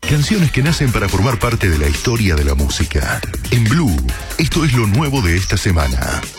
Canciones que nacen para formar parte de la historia de la música. En Blue, esto es lo nuevo de esta semana.